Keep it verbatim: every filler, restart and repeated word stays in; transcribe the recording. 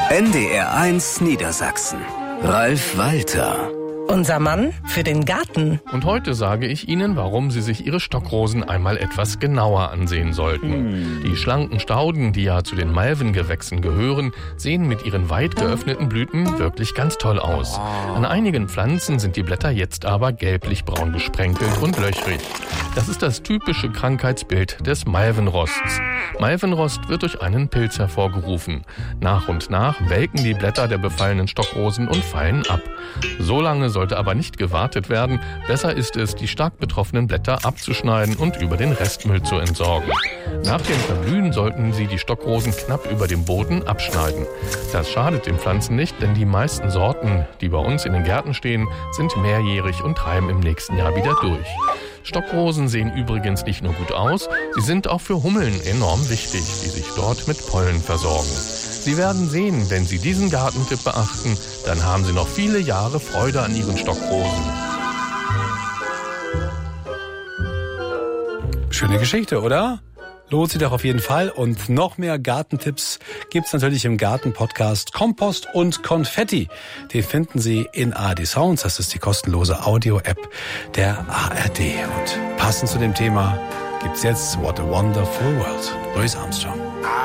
N D R eins Niedersachsen. Ralf Walter. Unser Mann für den Garten. Und heute sage ich Ihnen, warum Sie sich Ihre Stockrosen einmal etwas genauer ansehen sollten. Hm. Die schlanken Stauden, die ja zu den Malvengewächsen gehören, sehen mit ihren weit geöffneten Blüten wirklich ganz toll aus. An einigen Pflanzen sind die Blätter jetzt aber gelblich-braun gesprenkelt und löchrig. Das ist das typische Krankheitsbild des Malvenrosts. Malvenrost wird durch einen Pilz hervorgerufen. Nach und nach welken die Blätter der befallenen Stockrosen und fallen ab. So lange sollte aber nicht gewartet werden. Besser ist es, die stark betroffenen Blätter abzuschneiden und über den Restmüll zu entsorgen. Nach dem Verblühen sollten Sie die Stockrosen knapp über dem Boden abschneiden. Das schadet den Pflanzen nicht, denn die meisten Sorten, die bei uns in den Gärten stehen, sind mehrjährig und treiben im nächsten Jahr wieder durch. Stockrosen sehen übrigens nicht nur gut aus, sie sind auch für Hummeln enorm wichtig, die sich dort mit Pollen versorgen. Sie werden sehen, wenn Sie diesen Gartentipp beachten, dann haben Sie noch viele Jahre Freude an Ihren Stockrosen. Schöne Geschichte, oder? Lohnt sich doch auf jeden Fall. Und noch mehr Gartentipps gibt's natürlich im Garten-Podcast Kompost und Konfetti. Den finden Sie in A R D Sounds. Das ist die kostenlose Audio-App der A R D. Und passend zu dem Thema gibt's jetzt What a Wonderful World. Louis Armstrong.